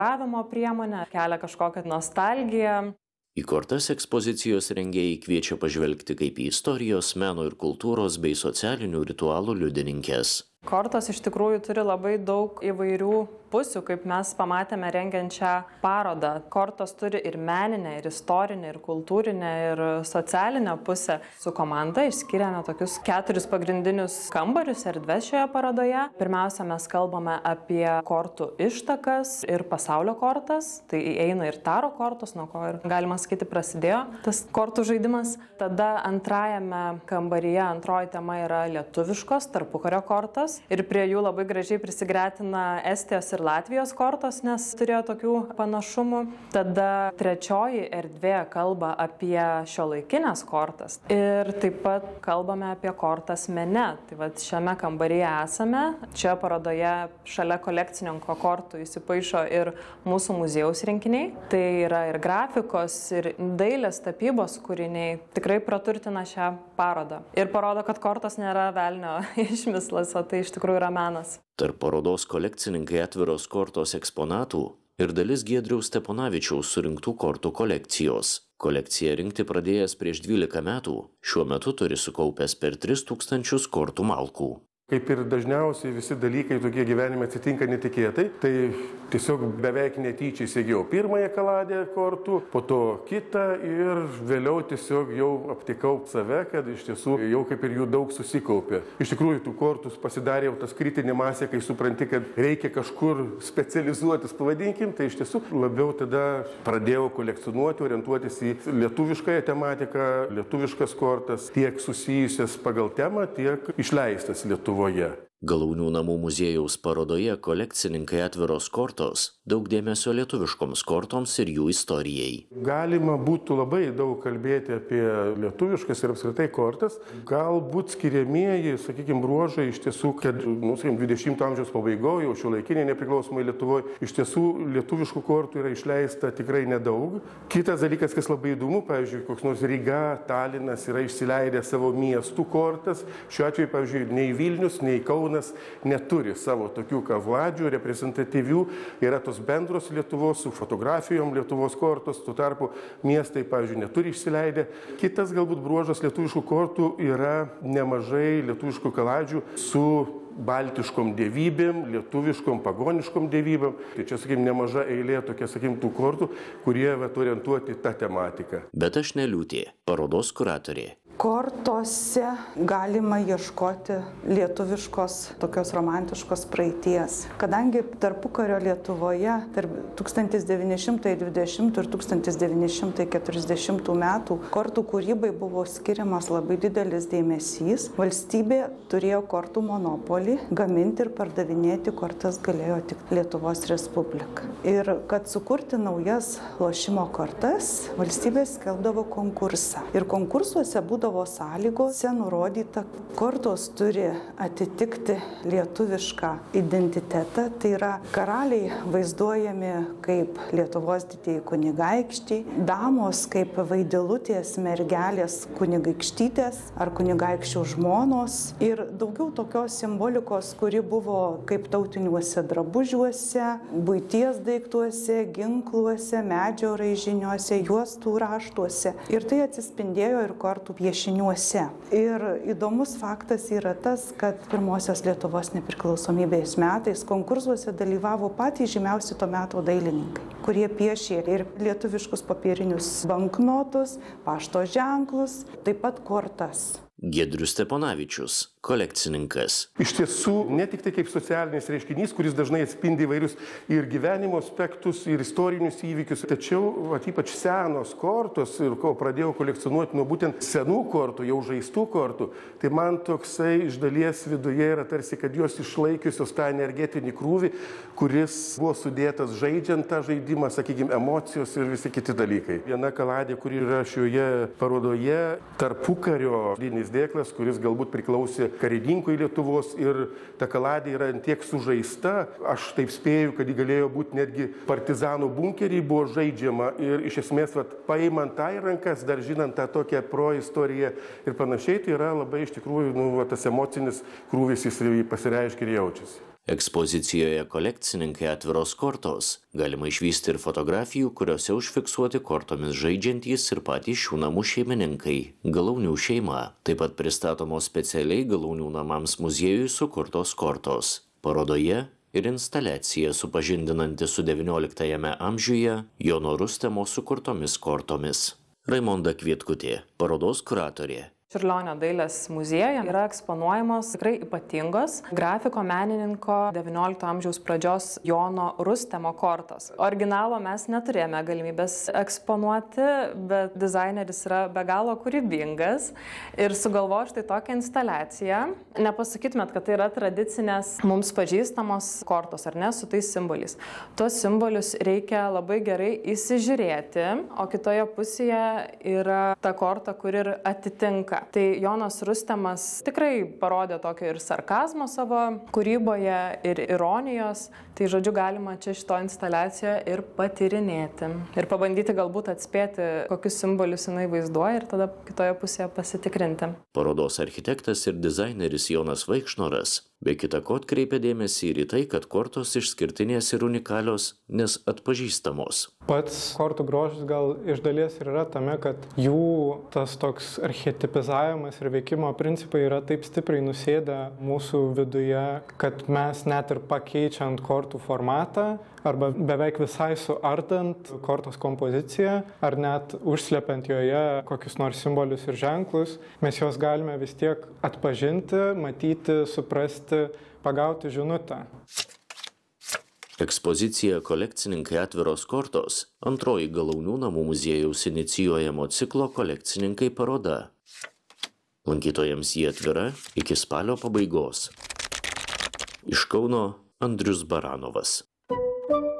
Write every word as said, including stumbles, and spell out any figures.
bendravimo priemonė, kelia kažkokią nostalgiją. Į kortas ekspozicijos rengėjai kviečia pažvelgti kaip į istorijos, meno ir kultūros bei socialinių ritualų liudininkes. Kortos iš tikrųjų turi labai daug įvairių pusių, kaip mes pamatėme rengiant šią parodą. Kortos turi ir meninę, ir istorinę, ir kultūrinę, ir socialinę pusę. Su komanda išskiriame tokius keturis pagrindinius kambarius erdves šioje parodoje. Pirmiausia, mes kalbame apie kortų ištakas ir pasaulio kortas. Tai įeina ir taro kortos, nuo ko ir galima sakyti prasidėjo tas kortų žaidimas. Tada antrajame kambaryje antroji tema yra lietuviškos tarpukario kortos. Ir prie jų labai gražiai prisigretina Estijos ir Latvijos kortos, nes turėjo tokių panašumų. Tada trečioji erdvė kalba apie šiuolaikinės kortas. Ir taip pat kalbame apie kortas mene. Tai vat šiame kambaryje esame. Čia parodoje šalia kolekcininko kortų įsipaišo ir mūsų muziejaus rinkiniai. Tai yra ir grafikos, ir dailės tapybos kūriniai. Tikrai praturtina šią parodą. Ir parodo, kad kortos nėra velnio išmislas, o tai iš tikrųjų yra menas. Tarp parodos kolekcininkai atviros kortos eksponatų ir dalis Giedriaus Steponavičiaus surinktų kortų kolekcijos. Kolekciją rinkti pradėjęs prieš dvylika metų, šiuo metu turi sukaupęs per tris tūkstančius kortų malkų. Kaip ir dažniausiai visi dalykai tokie gyvenime atsitinka netikėtai, tai tiesiog beveik netyčia įsigijau pirmąją kaladę kortų, po to kitą ir vėliau tiesiog jau aptikau save, kad iš tiesų jau kaip ir jų daug susikaupė. Iš tikrųjų, tų kortų pasidarė jau tas kritinė masė, kai supranti, kad reikia kažkur specializuotis, pavadinkim, tai iš tiesų labiau tada pradėjau kolekcionuoti, orientuotis į lietuviškąją tematiką, lietuviškas kortas, tiek susijusias pagal temą, tiek išleistas Lietuvoje. Galaunių namų muziejaus parodoje kolekcininkai atviros kortos daug dėmesio lietuviškoms kortoms ir jų istorijai. Galima būtų labai daug kalbėti apie lietuviškas ir apskritai kortas. Galbūt skiriamieji, sakykime, bruožai iš tiesų, kad nu, dvidešimto amžiaus pabaigoje, jau šiuolaikiniai nepriklausomai Lietuvoje, iš tiesų lietuviškų kortų yra išleista tikrai nedaug. Kitas dalykas, kas labai įdomu, pavyzdžiui, koks nors Ryga, Talinas yra išsileidę savo miestų kortas. Šiuo atveju, pavyzdžiui, nei Vilnius, nei Kaunas neturi savo tokių kavladžių, reprezentatyvių, yra tos bendros Lietuvos su fotografijom Lietuvos kortos, tuo tarpu miestai, pavyzdžiui, neturi išsileidę. Kitas galbūt bruožas lietuviškų kortų yra nemažai lietuviškų kaladžių su baltiškom dievybėm, lietuviškom, pagoniškom dievybėm. Tai čia, sakykim, nemaža eilė tokia, sakykim, tų kortų, kurie vat, orientuoti tą tematiką. Bet aš neliūtė, parodos kuratorė. Kortose galima ieškoti lietuviškos, tokios romantiškos praeities. Kadangi tarpukario Lietuvoje tarp tūkstantis devyni šimtai dvidešimtų ir tūkstantis devyni šimtai keturiasdešimtų metų kortų kūrybai buvo skiriamas labai didelis dėmesys, valstybė turėjo kortų monopolį, gaminti ir pardavinėti kortas galėjo tik Lietuvos Respublika. Ir kad sukurti naujas lošimo kortas, valstybė skelbdavo konkursą. Ir konkursuose būdavo sąlygose nurodyta, kortos turi atitikti lietuvišką identitetą, tai yra karaliai vaizduojami kaip Lietuvos didieji kunigaikščiai, damos kaip vaidilutės, mergelės kunigaikštytės ar kunigaikščių žmonos ir daugiau tokios simbolikos, kuri buvo kaip tautiniuose drabužiuose, buities daiktuose, ginkluose, medžio raižiniuose, juostų raštuose. Ir tai atsispindėjo ir kortų piešiniuose. Ir įdomus faktas yra tas, kad pirmosios Lietuvos nepriklausomybės metais konkursuose dalyvavo patys žymiausi to meto dailininkai, kurie piešė ir lietuviškus popierinius banknotus, pašto ženklus, taip pat kortas. Giedrius Steponavičius, kolekcininkas. Iš tiesų, ne tik tai kaip socialinis reiškinys, kuris dažnai atspindi įvairius ir gyvenimo aspektus, ir istorinius įvykius, tačiau at, ypač senos kortos, ir ko pradėjau kolekcionuoti nuo būtent senų kortų, jau žaistų kortų, tai man toksai iš dalies viduje yra tarsi, kad jos išlaikiusios tą energetinį krūvį, kuris buvo sudėtas žaidžiant tą žaidimą, sakykime, emocijos ir visi kiti dalykai. Viena kaladė, kuri yra šioje parodoje, tarpukario linis dėklas, kuris galbūt priklausė karininkui Lietuvos ir ta kaladė yra tiek sužaista, aš taip spėju, kad ji galėjo būti netgi partizanų bunkerį, buvo žaidžiama ir iš esmės vat, paimant tą į rankas, dar žinant tą tokią proistoriją ir panašiai, tai yra labai iš tikrųjų nu, va, tas emocinis krūvis jis pasireiškia ir jaučiasi. Ekspozicijoje kolekcininkai atviros kortos. Galima išvysti ir fotografijų, kuriuose užfiksuoti kortomis žaidžiantys ir patys šių namų šeimininkai – Galaunių šeima. Taip pat pristatomos specialiai Galaunių namams muziejui sukurtos kortos. Parodoje ir instaliacija supažindinanti su devynioliktajame amžiuje Jono Rustemo sukurtomis kortomis. Raimonda Kvietkutė, parodos kuratorė. Čiurlionio dailės muziejuje yra eksponuojamos tikrai ypatingos grafiko menininko devyniolikto amžiaus pradžios Jono Rustemo kortos. Originalo mes neturėjome galimybės eksponuoti, bet dizaineris yra be galo kūrybingas ir sugalvojo štai tokią instaliaciją. Nepasakytumėt, kad tai yra tradicinės mums pažįstamos kortos, ar ne, su tais simboliais. Tuos simbolius reikia labai gerai įsižiūrėti, o kitoje pusėje yra ta korta, kur ir atitinka. Tai Jonas Rustemas tikrai parodė tokio ir sarkazmo savo kūryboje, ir ironijos. Tai žodžiu, galima čia šito instaliacijoje ir patyrinėti. Ir pabandyti galbūt atspėti, kokius simbolius jinai vaizduoja ir tada kitoje pusėje pasitikrinti. Parodos architektas ir dizaineris Jonas Vaikšnoras be kita ko atkreipė dėmesį ir į tai, kad kortos išskirtinės ir unikalios, nes atpažįstamos. Pats kortų grožis gal iš dalies ir yra tame, kad jų tas toks archetipizavimas ir veikimo principai yra taip stipriai nusėdę mūsų viduje, kad mes net ir pakeičiant kortų formatą arba beveik visai suardant kortos kompoziciją ar net užslepiant joje kokius nors simbolius ir ženklus, mes juos galime vis tiek atpažinti, matyti, suprasti, pagauti žinutę. Ekspozicija kolekcininkai atviros kortos – antroji Galaunių namų muziejaus inicijuojamo ciklo kolekcininkai paroda. Lankytojams ji atvira iki spalio pabaigos. Iš Kauno Andrius Baranovas.